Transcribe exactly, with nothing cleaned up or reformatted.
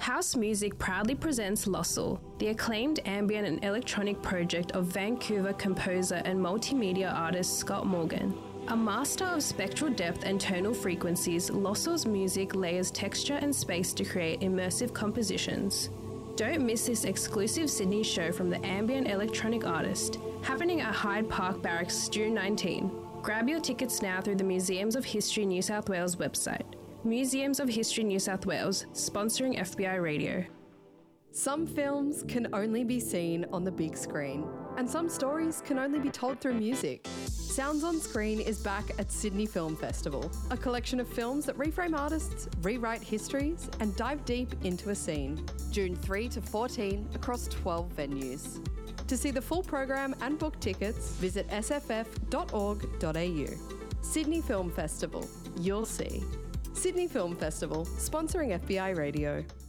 House Music proudly presents Lossel, the acclaimed ambient and electronic project of Vancouver composer and multimedia artist Scott Morgan. A master of spectral depth and tonal frequencies, Lossel's music layers texture and space to create immersive compositions. Don't miss this exclusive Sydney show from the ambient electronic artist, happening at Hyde Park Barracks June nineteenth. Grab your tickets now through the Museums of History New South Wales website. Museums of History New South Wales, sponsoring F B I Radio. Some films can only be seen on the big screen, and some stories can only be told through music. Sounds on Screen is back at Sydney Film Festival, a collection of films that reframe artists, rewrite histories, and dive deep into a scene. June third to fourteenth across twelve venues. To see the full program and book tickets, visit s f f dot org dot a u. Sydney Film Festival. You'll see. Sydney Film Festival, sponsoring F B I Radio.